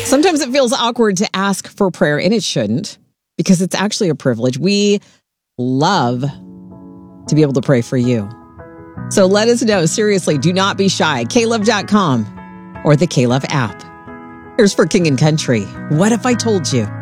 Sometimes it feels awkward to ask for prayer, and it shouldn't, because it's actually a privilege. We love to be able to pray for you. So let us know. Seriously, do not be shy. KLove.com or the KLove app. Here's For King and Country. What if I told you?